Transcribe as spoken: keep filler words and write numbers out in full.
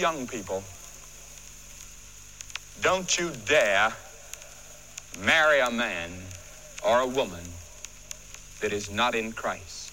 young people, don't you dare marry a man or a woman that is not in Christ.